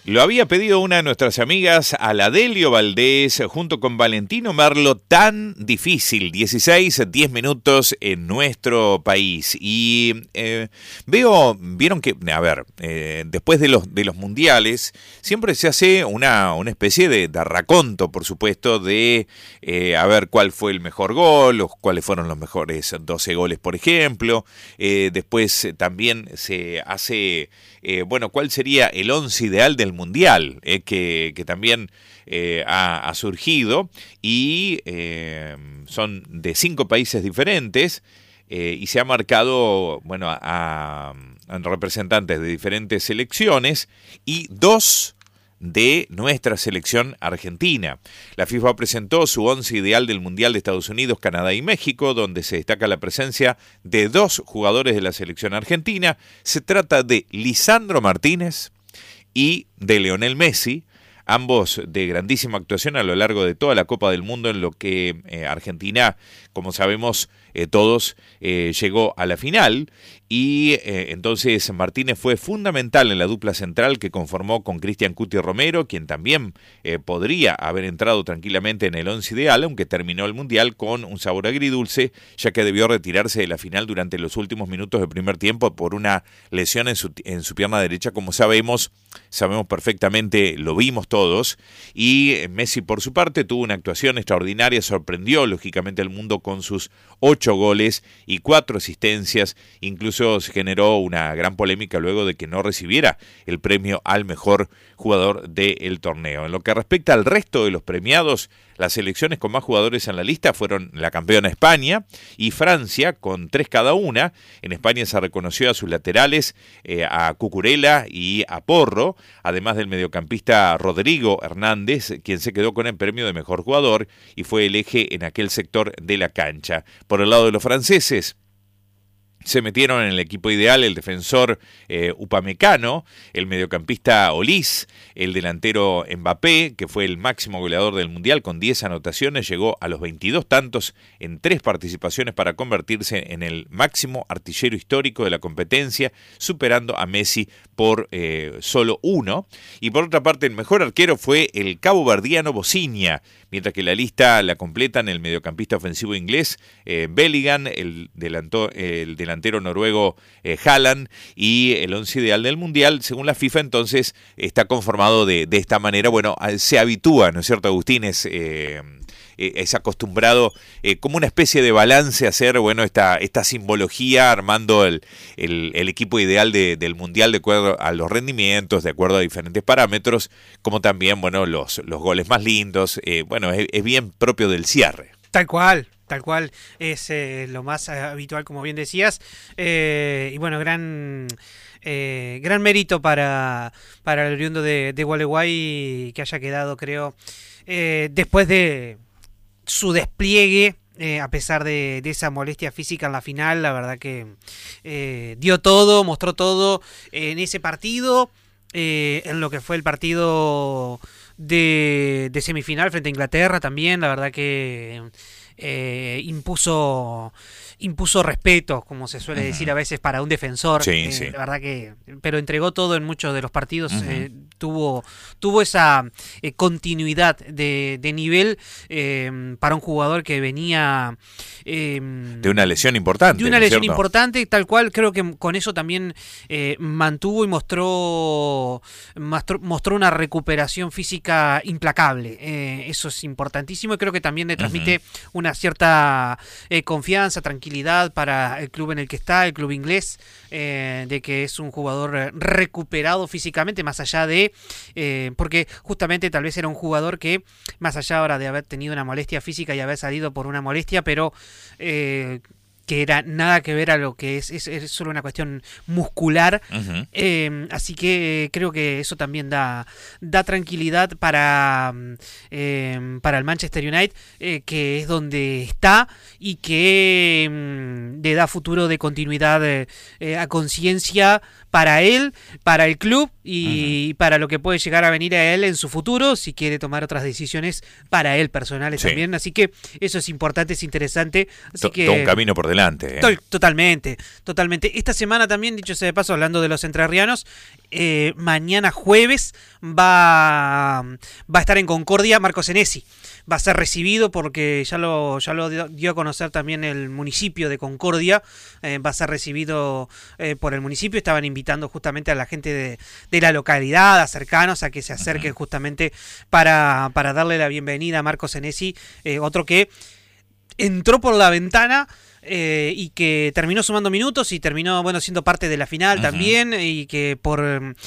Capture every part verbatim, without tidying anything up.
Lo había pedido una de nuestras amigas, Aladelio Valdés, junto con Valentino Merlo, tan difícil, dieciséis, diez minutos en nuestro país. Y eh, veo, vieron que, a ver, eh, después de los, de los mundiales, siempre se hace una, una especie de, de raconto, por supuesto, de eh, a ver cuál fue el mejor gol, o cuáles fueron los mejores doce goles, por ejemplo. Eh, después eh, también se hace, eh, bueno, cuál sería el once ideal del mundial, eh, que, que también eh, ha, ha surgido, y eh, son de cinco países diferentes, eh, y se ha marcado, bueno, a, a representantes de diferentes selecciones y dos de nuestra selección argentina. La FIFA presentó su once ideal del Mundial de Estados Unidos, Canadá y México, donde se destaca la presencia de dos jugadores de la selección argentina. Se trata de Lisandro Martínez y de Lionel Messi, ambos de grandísima actuación a lo largo de toda la Copa del Mundo, en lo que eh, Argentina, como sabemos eh, todos, eh, llegó a la final. Y eh, entonces Martínez fue fundamental en la dupla central que conformó con Cristian Cuti Romero, quien también eh, podría haber entrado tranquilamente en el once ideal, aunque terminó el Mundial con un sabor agridulce, ya que debió retirarse de la final durante los últimos minutos del primer tiempo por una lesión en su, en su pierna derecha, como sabemos, sabemos perfectamente, lo vimos todos. Y Messi, por su parte, tuvo una actuación extraordinaria, sorprendió lógicamente al mundo con sus ocho goles y cuatro asistencias. Incluso se generó una gran polémica luego de que no recibiera el premio al mejor jugador del torneo. En lo que respecta al resto de los premiados, las selecciones con más jugadores en la lista fueron la campeona España y Francia, con tres cada una. En España se reconoció a sus laterales, eh, a Cucurella y a Porro, además del mediocampista Rodrigo Hernández, quien se quedó con el premio de mejor jugador y fue el eje en aquel sector de la cancha. Por el lado de los franceses, se metieron en el equipo ideal el defensor eh, Upamecano, el mediocampista Olís, el delantero Mbappé, que fue el máximo goleador del Mundial con diez anotaciones, llegó a los veintidós tantos en tres participaciones para convertirse en el máximo artillero histórico de la competencia, superando a Messi por eh, solo uno. Y por otra parte, el mejor arquero fue el caboverdiano Bociña, mientras que la lista la completan el mediocampista ofensivo inglés eh, Bellingham, el, delanto, el delantero noruego eh, Haaland, y el once ideal del Mundial, según la FIFA, entonces está conformado de, de esta manera. Bueno, se habitúa, ¿no es cierto, Agustín? Es, eh, es acostumbrado eh, como una especie de balance a hacer, bueno, esta, esta simbología, armando el, el, el equipo ideal de, del Mundial de acuerdo a los rendimientos, de acuerdo a diferentes parámetros, como también, bueno, los, los goles más lindos. Eh, bueno, es, es bien propio del cierre. Tal cual. Tal cual, es eh, lo más habitual, como bien decías, eh, y bueno, gran eh, gran mérito para, para el oriundo de, de Gualeguay, que haya quedado, creo, eh, después de su despliegue, eh, a pesar de, de esa molestia física en la final. La verdad que eh, dio todo, mostró todo en ese partido, eh, en lo que fue el partido de, de semifinal frente a Inglaterra también. La verdad que Eh, impuso impuso respeto, como se suele uh-huh. decir a veces para un defensor. Sí, eh, sí. La verdad que, pero entregó todo en muchos de los partidos. Uh-huh. eh, tuvo tuvo esa eh, continuidad de, de nivel eh, para un jugador que venía eh, de una lesión importante. De una ¿no lesión cierto? importante, tal cual. Creo que con eso también eh, mantuvo y mostró, mostró mostró una recuperación física implacable. Eh, eso es importantísimo, y creo que también le transmite uh-huh. una cierta eh, confianza, tranquilidad para el club en el que está, el club inglés, eh, de que es un jugador recuperado físicamente, más allá de, eh, porque justamente tal vez era un jugador que, más allá ahora de haber tenido una molestia física y haber salido por una molestia, pero eh, que era nada que ver a lo que es, es, es solo una cuestión muscular. Uh-huh. Eh, así que creo que eso también da, da tranquilidad para, eh, para el Manchester United, eh, que es donde está y que eh, le da futuro de continuidad eh, eh, a conciencia para él, para el club y uh-huh. para lo que puede llegar a venir a él en su futuro, si quiere tomar otras decisiones para él personales sí. también. Así que eso es importante, es interesante. Así to- que todo un camino por delante. delante. ¿eh? Totalmente, totalmente. Esta semana también, dicho sea de paso, hablando de los entrerrianos, eh, mañana jueves va, va a estar en Concordia Marcos Senesi. Va a ser recibido porque ya lo, ya lo dio a conocer también el municipio de Concordia. Eh, va a ser recibido eh, por el municipio. Estaban invitando justamente a la gente de, de la localidad, a cercanos, a que se acerquen uh-huh. justamente para, para darle la bienvenida a Marcos Senesi, eh, otro que entró por la ventana eh, y que terminó sumando minutos y terminó bueno siendo parte de la final uh-huh. también, y que por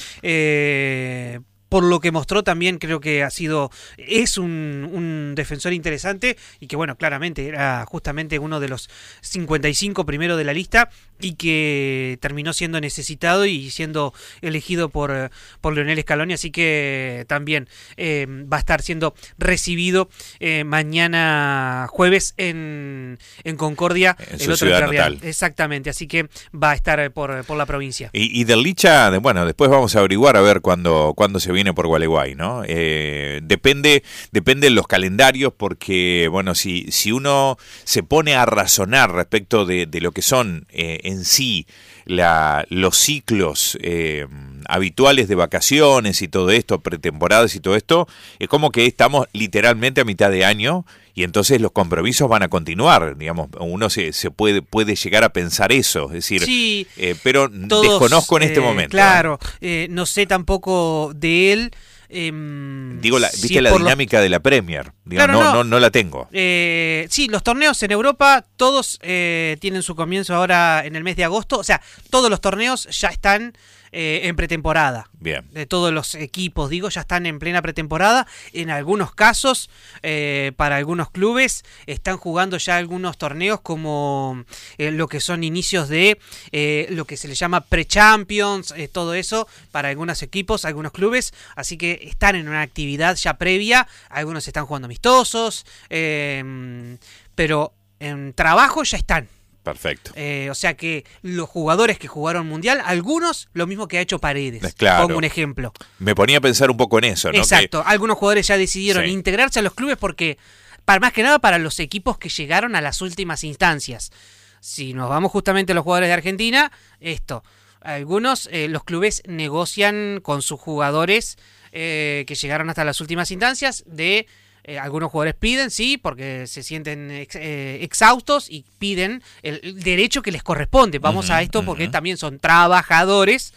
eh, por lo que mostró también creo que ha sido es un, un defensor interesante, y que bueno, claramente era justamente uno de los cincuenta y cinco primero de la lista, y que terminó siendo necesitado y siendo elegido por, por Leonel Scaloni, así que también eh, va a estar siendo recibido eh, mañana jueves en, en Concordia, en el su otro ciudad natal. natal. Exactamente, así que va a estar por, por la provincia. Y, y del Licha, bueno, después vamos a averiguar a ver cuándo, cuándo se viene por Gualeguay, ¿no? Eh, depende, depende de los calendarios, porque, bueno, si, si uno se pone a razonar respecto de, de lo que son eh, en sí la, los ciclos eh, habituales de vacaciones y todo esto, pretemporadas y todo esto, es como que estamos literalmente a mitad de año, y entonces los compromisos van a continuar, digamos, uno se, se puede, puede llegar a pensar eso, es decir, sí, eh, pero todos, desconozco en este eh, momento. Claro, eh, no sé tampoco de él. Eh, Digo, la, si viste la dinámica los... de la Premier, digo, claro, no, no. no, no la tengo. Eh, sí, los torneos en Europa, todos eh, tienen su comienzo ahora en el mes de agosto, o sea, todos los torneos ya están eh, en pretemporada. Bien. De todos los equipos, digo, ya están en plena pretemporada. En algunos casos, eh, para algunos clubes, están jugando ya algunos torneos como eh, lo que son inicios de eh, lo que se le llama pre-champions, eh, todo eso, para algunos equipos, algunos clubes. Así que están en una actividad ya previa. Algunos están jugando amistosos, eh, pero en trabajo ya están. Perfecto. Eh, o sea que los jugadores que jugaron Mundial, algunos lo mismo que ha hecho Paredes. Claro. Pongo un ejemplo. Me ponía a pensar un poco en eso, ¿no? Exacto. Que... Algunos jugadores ya decidieron sí. integrarse a los clubes porque, para, más que nada para los equipos que llegaron a las últimas instancias. Si nos vamos justamente a los jugadores de Argentina, esto. Algunos, eh, los clubes negocian con sus jugadores eh, que llegaron hasta las últimas instancias de... Eh, algunos jugadores piden, sí, porque se sienten ex, eh, exhaustos y piden el, el derecho que les corresponde. Vamos uh-huh, a esto porque uh-huh. también son trabajadores.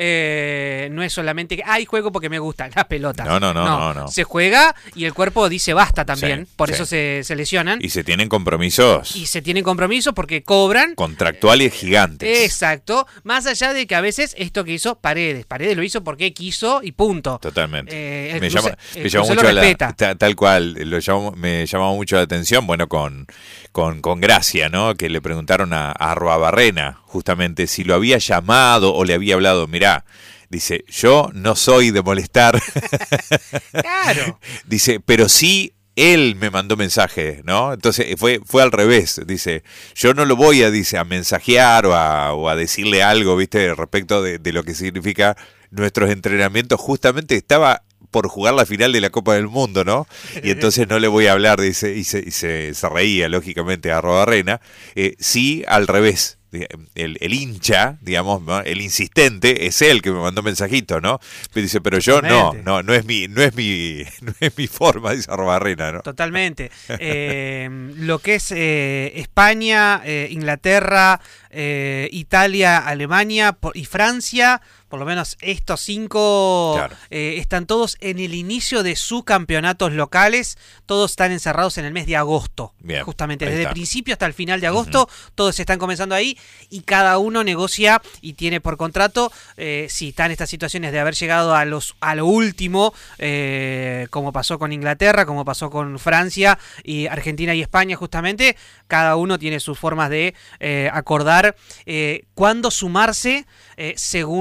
Eh, no es solamente que, ay, juego porque me gusta la pelota. No, no, no, no, no, no. Se juega y el cuerpo dice basta también. Sí, por sí. eso se, se lesionan. Y se tienen compromisos. Y se tienen compromisos porque cobran. Contractuales gigantes. Exacto. Más allá de que a veces esto que hizo Paredes. Paredes lo hizo porque quiso y punto. Totalmente. Eh, me cruce, llama, me llama mucho la, ta, tal cual. Lo llamó, me llamaba mucho la atención, bueno, con, con, con Gracia, ¿no? Que le preguntaron a, a Arruabarrena, justamente, si lo había llamado o le había hablado. Mirá, dice, yo no soy de molestar. Claro. Dice, pero sí, él me mandó mensaje, ¿no? Entonces fue, fue al revés, dice, yo no lo voy a, dice, a mensajear o a, o a decirle algo, ¿viste? Respecto de, de lo que significa nuestros entrenamientos. Justamente estaba por jugar la final de la Copa del Mundo, ¿no? Y entonces no le voy a hablar, dice, y se, y se, se reía, lógicamente, a Arruabarrena. Eh, sí, al revés. El, el hincha, digamos, ¿no? El insistente es él que me mandó mensajito, ¿no? Pero dice, pero yo no, no, no es mi, no es mi, no es mi forma, dice Arruabarrena, ¿no? Totalmente. eh, lo que es eh, España, eh, Inglaterra, eh, Italia, Alemania por, y Francia, por lo menos estos cinco claro. eh, están todos en el inicio de sus campeonatos locales, todos están encerrados en el mes de agosto. Bien, justamente, desde el principio hasta el final de agosto, uh-huh. todos están comenzando ahí y cada uno negocia y tiene por contrato, eh, si están estas situaciones de haber llegado a los a lo último, eh, como pasó con Inglaterra, como pasó con Francia y Argentina y España justamente, cada uno tiene sus formas de eh, acordar eh, cuándo sumarse eh, según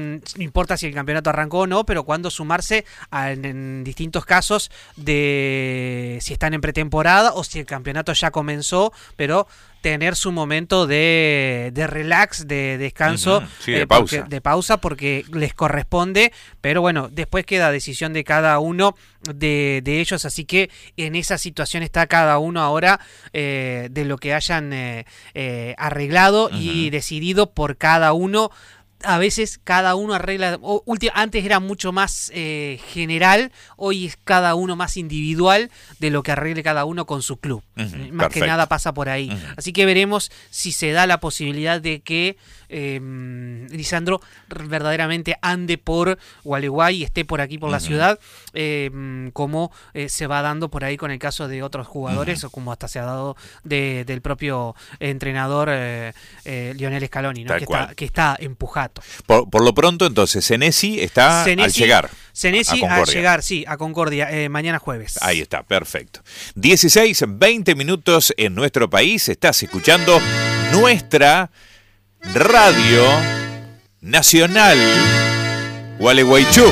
no importa si el campeonato arrancó o no, pero cuándo sumarse a, en, en distintos casos de si están en pretemporada o si el campeonato ya comenzó, pero tener su momento de, de relax, de descanso, uh-huh. sí, de, eh, pausa. Porque, de pausa porque les corresponde, pero bueno, después queda decisión de cada uno de, de ellos, así que en esa situación está cada uno ahora eh, de lo que hayan eh, eh, arreglado uh-huh. y decidido por cada uno. A veces cada uno arregla, o, ulti, antes era mucho más eh, general, hoy es cada uno más individual de lo que arregle cada uno con su club. Uh-huh, más perfecto. que nada pasa por ahí. Uh-huh. Así que veremos si se da la posibilidad de que eh, Lisandro verdaderamente ande por Gualeguay y esté por aquí por uh-huh. la ciudad, eh, como eh, se va dando por ahí con el caso de otros jugadores, uh-huh. o como hasta se ha dado de, del propio entrenador eh, eh, Lionel Scaloni, ¿no? que, está, que está empujado. Por, por lo pronto, entonces, Senesi está Senesi, al llegar. Senesi al llegar, sí, a Concordia, eh, mañana jueves. Ahí está, perfecto. dieciséis, veinte minutos en nuestro país. Estás escuchando nuestra radio nacional Gualeguaychú.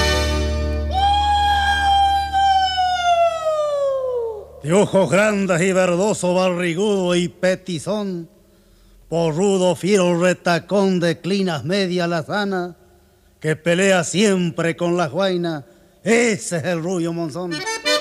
De ojos grandes y verdoso, barrigudo y petizón, porrudo, fiero, retacón de clinas media lazana, que pelea siempre con las guainas, ese es el Rubio Monzón.